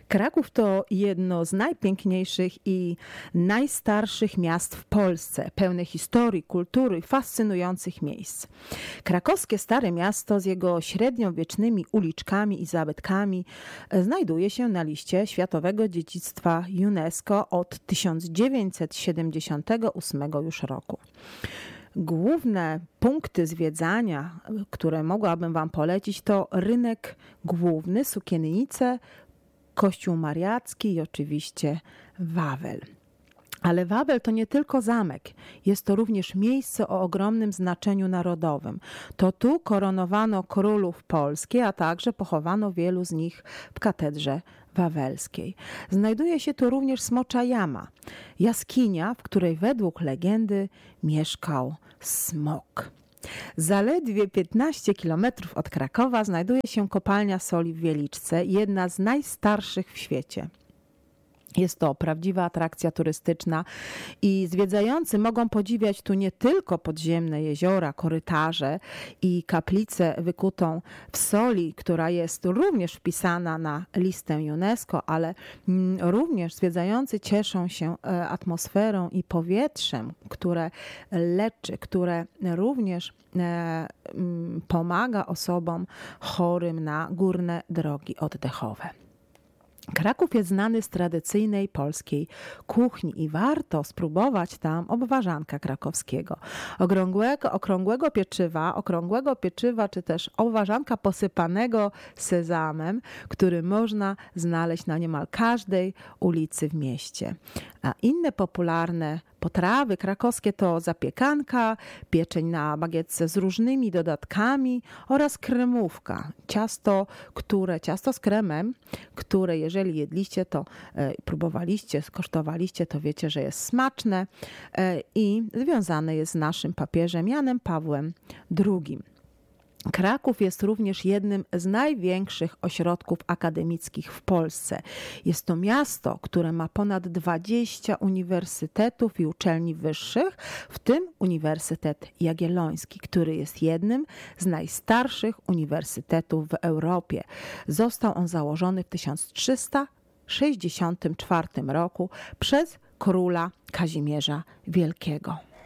Kraków to jedno z najpiękniejszych i najstarszych miast w Polsce, pełne historii, kultury, fascynujących miejsc. Krakowskie Stare Miasto z jego średniowiecznymi uliczkami i zabytkami znajduje się na liście Światowego Dziedzictwa UNESCO od 1978 już roku. Główne punkty zwiedzania, które mogłabym Wam polecić, to rynek główny, sukiennice, Kościół Mariacki i oczywiście Wawel. Ale Wawel to nie tylko zamek, jest to również miejsce o ogromnym znaczeniu narodowym. To tu koronowano królów polskich, a także pochowano wielu z nich w katedrze wawelskiej. Znajduje się tu również Smocza Jama, jaskinia, w której według legendy mieszkał smok. Zaledwie 15 kilometrów od Krakowa znajduje się kopalnia soli w Wieliczce, jedna z najstarszych w świecie. Jest to prawdziwa atrakcja turystyczna i zwiedzający mogą podziwiać tu nie tylko podziemne jeziora, korytarze i kaplicę wykutą w soli, która jest również wpisana na listę UNESCO, ale również zwiedzający cieszą się atmosferą i powietrzem, które leczy, które również pomaga osobom chorym na górne drogi oddechowe. Kraków jest znany z tradycyjnej polskiej kuchni i warto spróbować tam obwarzanka krakowskiego. Okrągłego pieczywa czy też obwarzanka posypanego sezamem, który można znaleźć na niemal każdej ulicy w mieście. A inne popularne potrawy krakowskie to zapiekanka, pieczeń na bagietce z różnymi dodatkami oraz kremówka. Ciasto z kremem, które jeżeli jedliście, to próbowaliście, skosztowaliście, to wiecie, że jest smaczne i związane jest z naszym papieżem Janem Pawłem II. Kraków jest również jednym z największych ośrodków akademickich w Polsce. Jest to miasto, które ma ponad 20 uniwersytetów i uczelni wyższych, w tym Uniwersytet Jagielloński, który jest jednym z najstarszych uniwersytetów w Europie. Został on założony w 1364 roku przez króla Kazimierza Wielkiego.